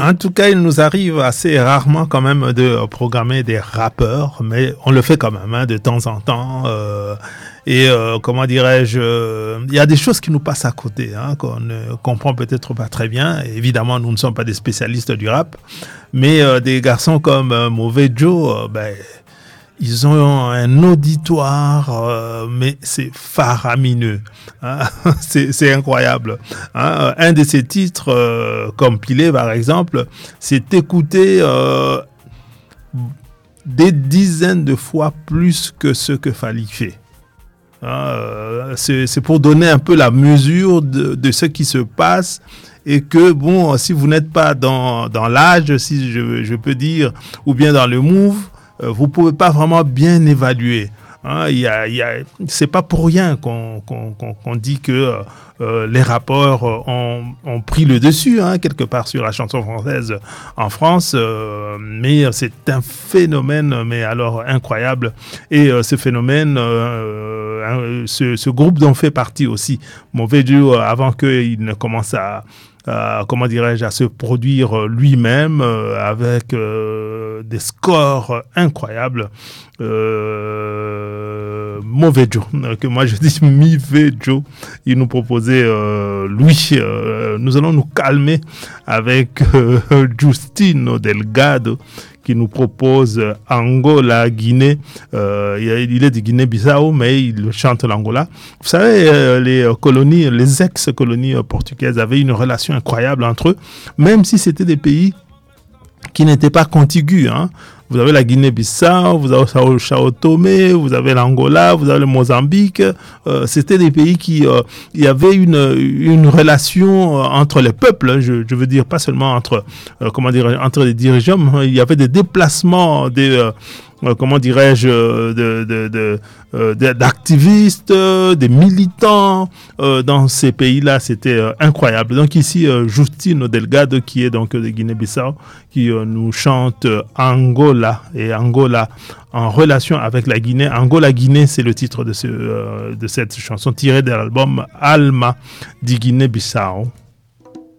En tout cas, il nous arrive assez rarement quand même de programmer des rappeurs, mais on le fait quand même de temps en temps. Comment dirais-je, il y a des choses qui nous passent à côté, qu'on ne comprend peut-être pas très bien. Évidemment, nous ne sommes pas des spécialistes du rap, mais des garçons comme Mauvais Joe, ils ont un auditoire, mais c'est faramineux. C'est incroyable. Un de ces titres, compilés par exemple, c'est écouté des dizaines de fois plus que ce que Fally fait. C'est pour donner un peu la mesure de ce qui se passe. Et que, bon, si vous n'êtes pas dans l'âge, si je peux dire, ou bien dans le move, vous pouvez pas vraiment bien évaluer. C'est pas pour rien qu'on dit que les rappeurs ont pris le dessus quelque part sur la chanson française en France, mais c'est un phénomène mais alors incroyable. Et ce phénomène, ce groupe dont fait partie aussi Mauvais Joe, avant qu'il ne commence à comment dirais-je, à se produire lui-même avec des scores incroyables. Mauvais Joe, que moi je dis Mivé Joe, il nous proposait Louis. Nous allons nous calmer avec Justino Delgado qui nous propose Angola, Guinée. Il est de Guinée-Bissau, mais il chante l'Angola. Vous savez, les colonies, les ex-colonies portugaises avaient une relation incroyable entre eux, même si c'était des pays qui n'étaient pas contigus. Vous avez la Guinée-Bissau, vous avez Sao Tomé, vous avez l'Angola, vous avez le Mozambique. C'était des pays qui, il y avait une relation entre les peuples. Je veux dire pas seulement entre, entre les dirigeants. Il y avait des déplacements, comment dirais-je, d'activistes, des militants dans ces pays-là. C'était incroyable. Donc ici, Justino Delgado, qui est donc de Guinée-Bissau, qui nous chante Angola, et Angola en relation avec la Guinée. Angola-Guinée, c'est le titre de cette chanson tirée de l'album Alma di Guinée-Bissau.